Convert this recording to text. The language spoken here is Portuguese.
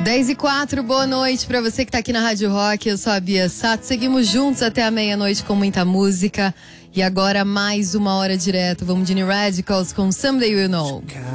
10h04, boa noite pra você que tá aqui na Rádio Rock. Eu sou a Bia Sato. Seguimos juntos até a meia-noite com muita música. E agora mais uma hora direto. Vamos de New Radicals com Someday We'll Know.